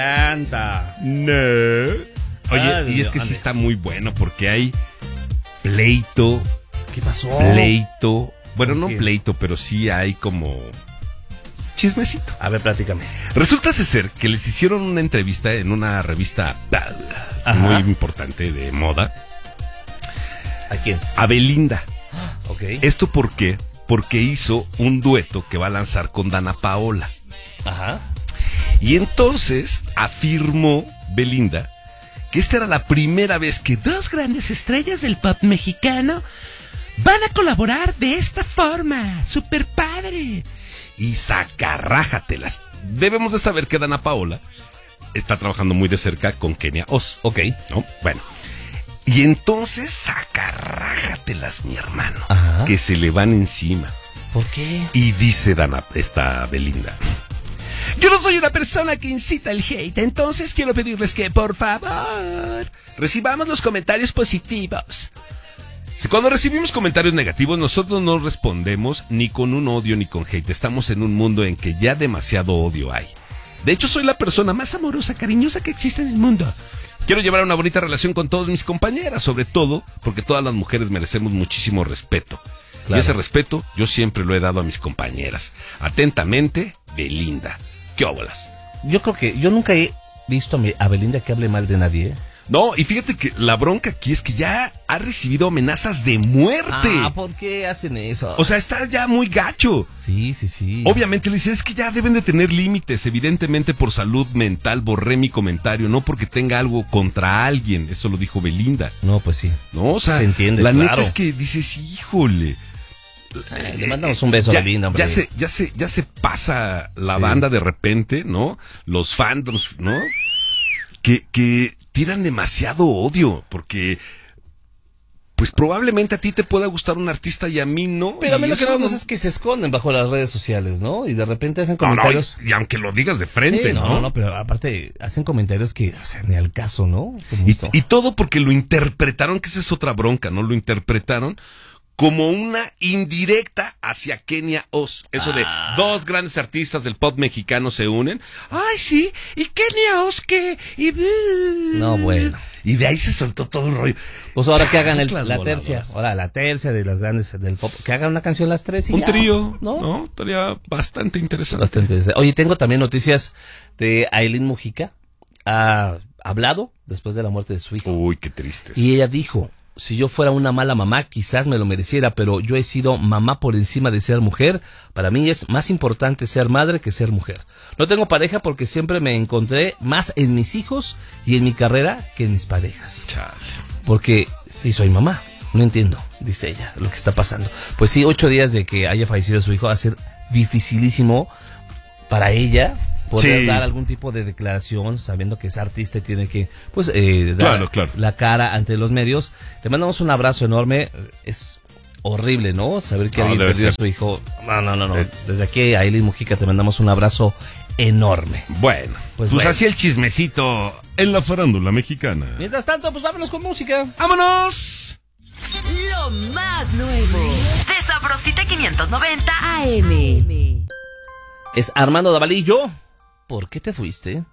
Anda. No. Oye, y es que sí está muy bueno porque hay pleito. ¿Qué pasó? Pleito. Bueno, no ¿Qué? pleito, pero sí hay como chismecito. A ver, platícame. Resulta ser que les hicieron una entrevista en una revista muy importante de moda. ¿A quién? A Belinda. Ok. ¿Esto por qué? Porque hizo un dueto que va a lanzar con Dana Paola. Ajá. Y entonces afirmó Belinda que esta era la primera vez que dos grandes estrellas del pop mexicano van a colaborar de esta forma. ¡Súper padre! Y sacarrájatelas. Debemos de saber que Dana Paola está trabajando muy de cerca con Kenia Os. Ok. ¿No? Bueno. Y entonces sacarrájatelas, mi hermano. Ajá. Que se le van encima. ¿Por qué? Y dice esta Belinda: yo no soy una persona que incita el hate, entonces quiero pedirles que, por favor, recibamos los comentarios positivos. Si cuando recibimos comentarios negativos, nosotros no respondemos ni con un odio ni con hate. Estamos en un mundo en que ya demasiado odio hay. De hecho, soy la persona más amorosa, cariñosa que existe en el mundo. Quiero llevar una bonita relación con todas mis compañeras, sobre todo porque todas las mujeres merecemos muchísimo respeto. Claro. Y ese respeto yo siempre lo he dado a mis compañeras. Atentamente, Belinda. ¿Qué óbolas? Yo creo que yo nunca he visto a Belinda que hable mal de nadie, ¿eh? No, y fíjate que la bronca aquí es que ya ha recibido amenazas de muerte. ¿Por qué hacen eso? O sea, está ya muy gacho. Sí. Obviamente le decía, es que ya deben de tener límites. Evidentemente por salud mental borré mi comentario, no porque tenga algo contra alguien. Eso lo dijo Belinda. No, pues sí. No, o sea, se entiende, la claro. neta es que dices, híjole. Le mandamos un beso a Belinda, hombre. Ya se pasa la banda de repente, ¿no? Los fandoms, ¿no? Que tiran demasiado odio, porque pues probablemente a ti te pueda gustar un artista y a mí no. Pero a mí lo que no me gusta es que se esconden bajo las redes sociales, ¿no? Y de repente hacen comentarios. No, y aunque lo digas de frente, sí, ¿no? Pero aparte hacen comentarios que, o sea, ni al caso, ¿no? Y todo porque lo interpretaron, que esa es otra bronca, ¿no? Lo interpretaron como una indirecta hacia Kenia Os. Eso de dos grandes artistas del pop mexicano se unen. ¡Ay, sí! ¿Y Kenia Os qué? No, bueno. Y de ahí se soltó todo el rollo. Pues ahora que hagan la tercia. Ahora, la tercia de las grandes del pop. Que hagan una canción las tres y un ya, trío, ¿no? ¿no? Estaría bastante interesante. Bastante interesante. Oye, tengo también noticias de Ailín Mujica. Ha hablado después de la muerte de su hijo. Uy, qué triste. Y ella dijo: si yo fuera una mala mamá, quizás me lo mereciera, pero yo he sido mamá por encima de ser mujer. Para mí es más importante ser madre que ser mujer. No tengo pareja porque siempre me encontré más en mis hijos y en mi carrera que en mis parejas. Chale. Porque sí soy mamá. No entiendo, dice ella, lo que está pasando. Pues sí, 8 días de que haya fallecido su hijo va a ser dificilísimo para ella poder dar algún tipo de declaración, sabiendo que es artista y tiene que dar la cara ante los medios. Le mandamos un abrazo enorme. Es horrible, ¿no? Saber que alguien perdió a su hijo. No. Desde aquí, Ailín Mujica, te mandamos un abrazo enorme. Bueno, pues así el chismecito en la farándula mexicana. Mientras tanto, pues vámonos con música. ¡Vámonos! Lo más nuevo de Sabrosita 590 AM. Es Armando Davalillo. ¿Por qué te fuiste?